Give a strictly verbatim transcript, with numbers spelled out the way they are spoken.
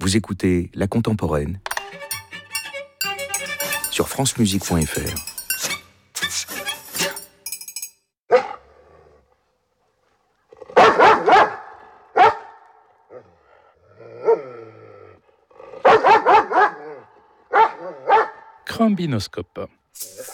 Vous écoutez La Contemporaine sur francemusique point f r. Crumbinoscope.